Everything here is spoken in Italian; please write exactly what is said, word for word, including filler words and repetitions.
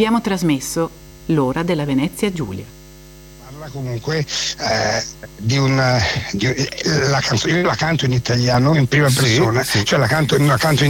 Abbiamo trasmesso L'ora della Venezia Giulia. Parla comunque eh, di una di, la canzone, io la canto in italiano in prima Sì, persona, sì. cioè la canto, la canto in